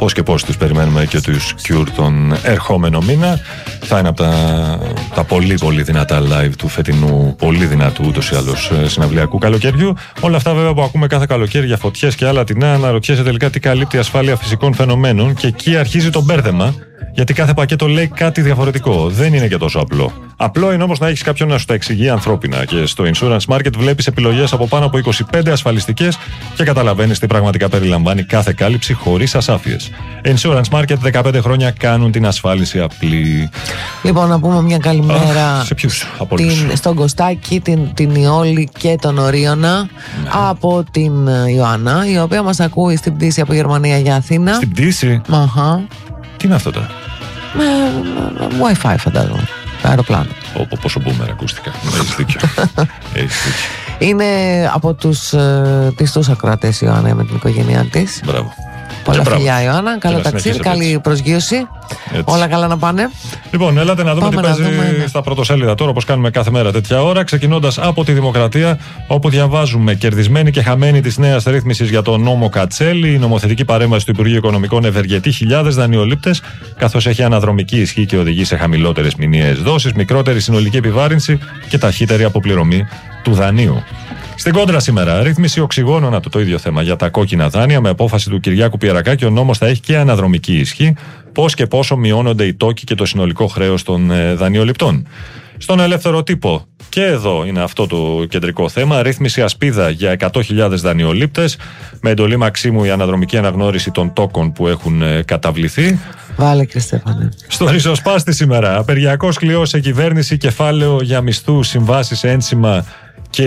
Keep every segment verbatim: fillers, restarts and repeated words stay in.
Πώς και πώς τους περιμένουμε και τους Cure τον ερχόμενο μήνα. Θα είναι από τα, τα πολύ πολύ δυνατά live του φετινού, πολύ δυνατού ούτως ή άλλως συναυλιακού καλοκαιριού. Όλα αυτά βέβαια που ακούμε κάθε καλοκαίρι για φωτιές και άλλα τεινά, αναρωτιέσαι τελικά τι καλύπτει η ασφάλεια φυσικών φαινομένων, και εκεί αρχίζει το μπέρδεμα. Γιατί κάθε πακέτο λέει κάτι διαφορετικό. Δεν είναι και τόσο απλό. Απλό είναι όμως να έχεις κάποιον να σου τα εξηγεί ανθρώπινα. Και στο Insurance Market βλέπεις επιλογές από πάνω από είκοσι πέντε ασφαλιστικές και καταλαβαίνεις τι πραγματικά περιλαμβάνει κάθε κάλυψη χωρίς ασάφειες. Insurance Market, δεκαπέντε χρόνια κάνουν την ασφάλιση απλή. Λοιπόν, να πούμε μια καλημέρα. Αχ, σε ποιους από την, στον Κωστάκη, την, την Ιόλη και τον Ορίωνα, ναι. Από την Ιωάννα, η οποία μας ακούει στην πτήση από Γερμανία για Αθήνα. Στην πτήση? Αχα. Τι είναι αυτό τώρα? Με, με, με Wi-Fi φαντάζομαι. Αεροπλάνο. Όπο, πόσο μπούμερ ακούστηκα. Έχεις δίκιο. Έχεις δίκιο. Είναι από τους ε, πιστούς ακροατές η Ιωάννα με την οικογένειά της. Μπράβο. Πολλά φιλιά Ιωάννα, καλό ταξίδι, καλή προσγείωση. Έτσι. Όλα καλά να πάνε. Λοιπόν, έλατε να δούμε Πάμε τι παίζει δούμε, στα πρωτοσέλιδα τώρα, όπως κάνουμε κάθε μέρα τέτοια ώρα. Ξεκινώντας από τη Δημοκρατία, όπου διαβάζουμε: κερδισμένη και χαμένη της νέας ρύθμισης για τον νόμο Κατσέλη. Η νομοθετική παρέμβαση του Υπουργείου Οικονομικών ευεργετεί χιλιάδες δανειολήπτες, καθώς έχει αναδρομική ισχύ και οδηγεί σε χαμηλότερες μηνιαίες δόσεις, μικρότερη συνολική επιβάρυνση και ταχύτερη αποπληρωμή του δανείου. Στην κόντρα σήμερα, ρύθμιση οξυγόνων, από το ίδιο θέμα, για τα κόκκινα δάνεια. Με απόφαση του Κυριάκου Πιερακάκη, ο νόμος θα έχει και αναδρομική ισχύ. Πώς και πόσο μειώνονται οι τόκοι και το συνολικό χρέος των ε, δανειοληπτών. Στον Ελεύθερο Τύπο, και εδώ είναι αυτό το κεντρικό θέμα. Ρύθμιση ασπίδα για εκατό χιλιάδες δανειολήπτες. Με εντολή Μαξίμου η αναδρομική αναγνώριση των τόκων που έχουν ε, καταβληθεί. Βάλε και Στέφανε. Στο Ριζοσπάστη σήμερα, απεργιακός κλειός σε κυβέρνηση, κεφάλαιο για μισθού, συμβάσεις, ένσημα και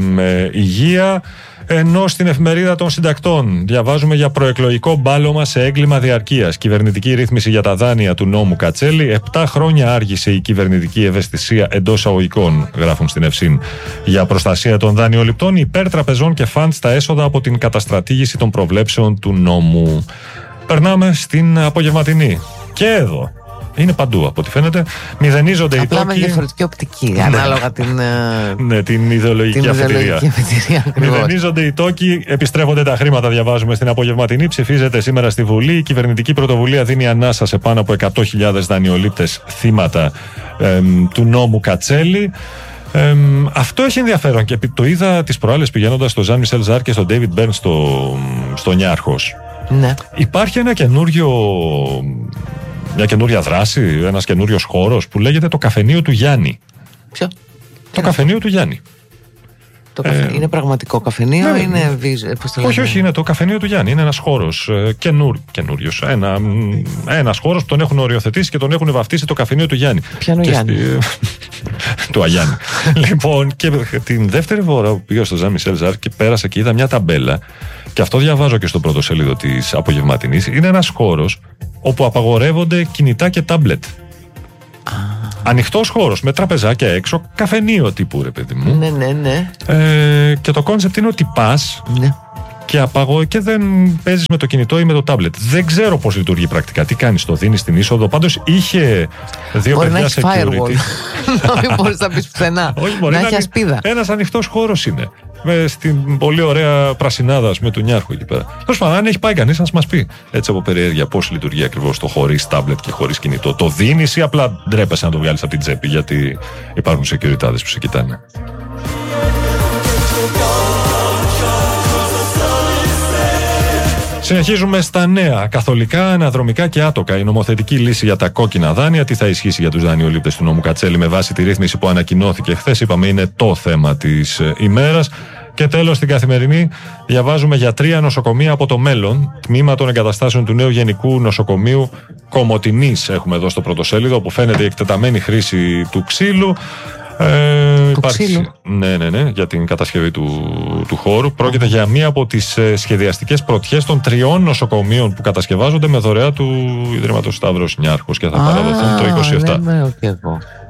ε, υγεία. Ενώ στην εφημερίδα των συντακτών διαβάζουμε για προεκλογικό μπάλωμα σε έγκλημα διαρκείας. Κυβερνητική ρύθμιση για τα δάνεια του νόμου Κατσέλη. Επτά χρόνια άργησε η κυβερνητική ευαισθησία εντός αγωγικών, γράφουν στην Ευσύν, για προστασία των δανειοληπτών υπέρ τραπεζών και φαντ στα έσοδα από την καταστρατήγηση των προβλέψεων του νόμου. Περνάμε στην απογευματινή. Και εδώ. Είναι παντού από ό,τι φαίνεται. Μηδενίζονται οι τόκοι. Απλά με διαφορετική οπτική, ανάλογα την, ναι, την ιδεολογική την αφετηρία. Μηδενίζονται οι τόκοι, επιστρέφονται τα χρήματα, διαβάζουμε στην απογευματινή. Ψηφίζεται σήμερα στη Βουλή. Η κυβερνητική πρωτοβουλία δίνει ανάσα σε πάνω από εκατό χιλιάδες δανειολήπτες θύματα εμ, του νόμου Κατσέλη. Ε, αυτό έχει ενδιαφέρον και το είδα τις προάλλες πηγαίνοντας στο Ζαν Μισελ Ζάρ και στον Ντέιβιντ Μπέρν στο, στο Νιάρχος. Ναι. Υπάρχει ένα καινούριο. Μια καινούρια δράση, ένας καινούριος χώρος που λέγεται το καφενείο του Γιάννη. Ποιο? Το καφενείο του Γιάννη. Το καφε... ε... Είναι πραγματικό καφενείο, ναι, είναι βίζ... Όχι, όχι, είναι το καφενείο του Γιάννη. Είναι ένας χώρος ε, καινούρ... καινούριος. Ένα, ένας χώρος που τον έχουν οριοθετήσει και τον έχουν βαφτίσει το καφενείο του Γιάννη. Ποιο είναι ο Γιάννη? Στη... του Αγιάννη. Λοιπόν, και την δεύτερη φορά που πήγα στο Ζαν Μισελ Ζάρ και πέρασα και είδα μια ταμπέλα. Και αυτό διαβάζω και στο πρώτο σελίδο της απογευματινής. Είναι ένας χώρος όπου απαγορεύονται κινητά και τάμπλετ. Ανοιχτός χώρος με τραπεζάκια έξω, καφενείο τύπου, ρε παιδί μου. Ναι, ναι, ναι. Ε, και το κόνσεπτ είναι ότι πας ναι. και, απαγω... και δεν παίζεις με το κινητό ή με το τάμπλετ. Δεν ξέρω πώς λειτουργεί πρακτικά. Τι κάνεις, το δίνεις στην είσοδο. Πάντως είχε δύο μπορεί παιδιά σε security. Να μην μπορείς να πεις πουθενά. Όχι, μπορεί να να έχει ασπίδα. Ένας ανοιχτός χώρος είναι. Με στην πολύ ωραία πρασινάδα με του Νιάρχου εκεί πέρα. Τέλος πάντων, αν έχει πάει κανείς, να μας πει έτσι από περιέργεια πώς λειτουργεί ακριβώς το χωρίς τάμπλετ και χωρίς κινητό. Το δίνεις ή απλά ντρέπεσαι να το βγάλεις από την τσέπη, γιατί υπάρχουν σεκιουριτάδες που σε κοιτάνε. Συνεχίζουμε στα νέα. Καθολικά, αναδρομικά και άτοκα. Η νομοθετική λύση για τα κόκκινα δάνεια. Τι θα ισχύσει για τους δανειολήπτες του νόμου Κατσέλη με βάση τη ρύθμιση που ανακοινώθηκε χθες. Είπαμε, είναι το θέμα της ημέρας. Και τέλος, στην Καθημερινή διαβάζουμε για τρία νοσοκομεία από το μέλλον. Τμήμα των εγκαταστάσεων του νέου Γενικού Νοσοκομείου Κομοτηνής. Έχουμε εδώ στο πρωτοσέλιδο, όπου φαίνεται η εκτεταμένη χρήση του ξύλου. Ε, υπάρχει, ναι, ναι, ναι, για την κατασκευή του, του χώρου. Πρόκειται για μία από τις ε, σχεδιαστικές πρωτιές των τριών νοσοκομείων που κατασκευάζονται με δωρεά του Ιδρύματος Σταύρος Νιάρχος και θα παραδοθούν το είκοσι επτά. Ναι, ναι, okay,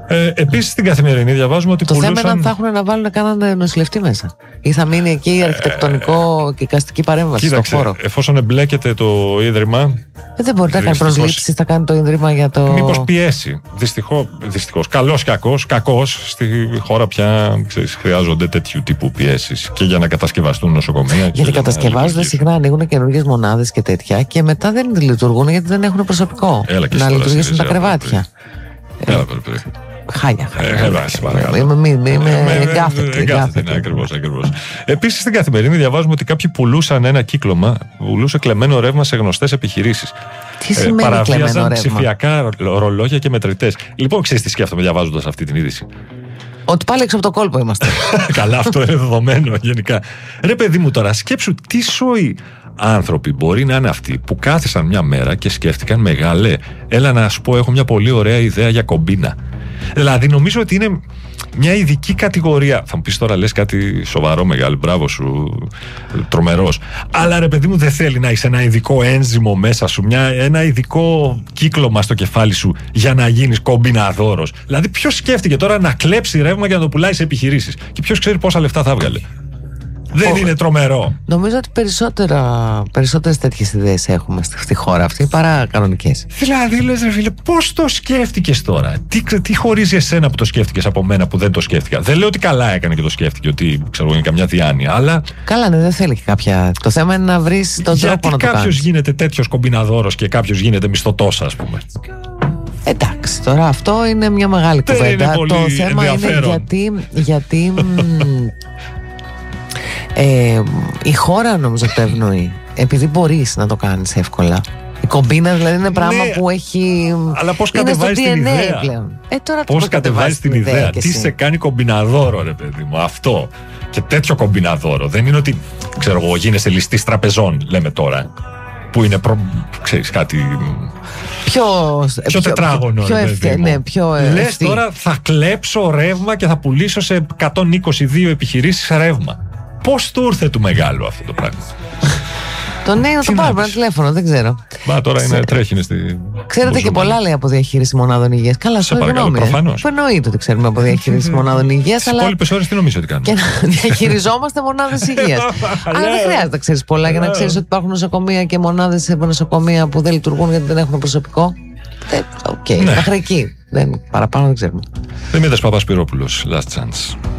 Ε, Επίσης στην Καθημερινή διαβάζουμε ότι το πουλούσαν... θέμα είναι αν θα έχουν να βάλουν κανέναν νοσηλευτή μέσα ή θα μείνει εκεί η αρχιτεκτονικό και εικαστική παρέμβαση. Κοίταξε, στο χώρο. Εφόσον εμπλέκεται το Ίδρυμα. Ε, δεν μπορεί να κάνει προσλήψεις, θα κάνει το Ίδρυμα για το. Μήπως πιέσει. Δυστυχώς. Καλός κακός. Κακός στη χώρα πια ξέρεις, χρειάζονται τέτοιου τύπου πιέσεις και για να κατασκευαστούν νοσοκομεία. Γιατί κατασκευάζονται συχνά, ανοίγουν καινούργιες μονάδες και τέτοια και μετά δεν λειτουργούν γιατί δεν έχουν προσωπικό. Να λειτουργήσουν τα κρεβάτια. Έλα, πρέπει. Χάλια. Ε, Είμαι εγκάθετη. Ακριβώς. Επίσης στην Καθημερινή διαβάζουμε ότι κάποιοι πουλούσαν ένα κύκλωμα, πουλούσε κλεμμένο ρεύμα σε γνωστές επιχειρήσεις. Τι σημαίνει κλεμμένο ρεύμα? Παραβίαζαν ψηφιακά ρολόγια και μετρητές. Λοιπόν, ξέρεις τι σκέφτομαι διαβάζοντας αυτή την είδηση? Ότι πάλι έξω από το κόλπο είμαστε. Καλά, αυτό είναι δεδομένο γενικά. Ρε παιδί μου, τώρα σκέψου τι σοϊ άνθρωποι μπορεί να είναι αυτοί που κάθισαν μια μέρα και σκέφτηκαν μεγάλε, έλα να σου πω, έχω μια πολύ ωραία ιδέα για κομπίνα. Δηλαδή νομίζω ότι είναι μια ειδική κατηγορία. Θα μου πεις τώρα λες κάτι σοβαρό, μεγάλο, μπράβο σου, τρομερός. Αλλά ρε παιδί μου, δεν θέλει να είσαι ένα ειδικό ένζυμο μέσα σου, μια, ένα ειδικό κύκλωμα στο κεφάλι σου για να γίνεις κομπιναδόρος. Δηλαδή ποιος σκέφτηκε τώρα να κλέψει ρεύμα και να το πουλάει σε επιχειρήσεις? Και ποιος ξέρει πόσα λεφτά θα βγάλε? Δεν είναι τρομερό? Νομίζω ότι περισσότερες τέτοιες ιδέες έχουμε στη χώρα αυτή παρά κανονικές. Δηλαδή λες ρε φίλε, πώς το σκέφτηκες τώρα? Τι, τι χωρίζει εσένα που το σκέφτηκες από μένα που δεν το σκέφτηκα? Δεν λέω ότι καλά έκανε και το σκέφτηκε, ότι ξέρω είναι καμιά διάνοια, αλλά... Καλά, ναι, δεν θέλει και κάποια... Το θέμα είναι να βρεις τον γιατί τρόπο να το κάνεις. Γιατί κάποιος γίνεται τέτοιος κομπιναδόρος και κάποιος γίνεται μισθωτός, ας πούμε? Εντάξει, τώρα αυτό είναι μια μεγάλη κουβέντα. Το θέμα είναι γιατί... γιατί Ε, η χώρα νομίζω το ευνοεί. Επειδή μπορείς να το κάνεις εύκολα. Η κομπίνα δηλαδή είναι πράγμα ναι, που έχει. Αλλά πώς κατεβάζεις την ιδέα πλέον. Ε, τώρα πώς κατεβάζεις την ιδέα, ιδέα τι σε κάνει κομπιναδόρο, ρε παιδί μου, αυτό. Και τέτοιο κομπιναδόρο. Δεν είναι ότι, ξέρω εγώ, γίνεσαι ληστής τραπεζών, λέμε τώρα. Που είναι, προ... ξέρεις, κάτι. Πιο, πιο τετράγωνο, πιο, ρε ευτε, παιδί μου. Ναι, πιο λες τώρα θα κλέψω ρεύμα και θα πουλήσω σε εκατόν είκοσι δύο επιχειρήσεις ρεύμα. Πώς του ήρθε του μεγάλου αυτό το πράγμα? Το ναι, να το πάρουμε ένα τηλέφωνο, δεν ξέρω. Μα τώρα είναι, τρέχει στη. Ξέρετε και πολλά λέει από διαχείριση μονάδων υγείας. Καλά, σε παρακαλώ, προφανώς. Εννοείται ότι ξέρουμε από διαχείριση μονάδων υγείας. Στις υπόλοιπες ώρες τι νομίζω ότι κάνουμε? Και να διαχειριζόμαστε μονάδες υγείας. Αλλά δεν χρειάζεται να ξέρεις πολλά για να ξέρεις ότι υπάρχουν νοσοκομεία και μονάδες σε νοσοκομεία που δεν λειτουργούν γιατί δεν έχουν προσωπικό. Οκ, μέχρι εκεί. Παραπάνω δεν ξέρουμε. Δημήτρης Παπασπυρόπουλος, Last Chance.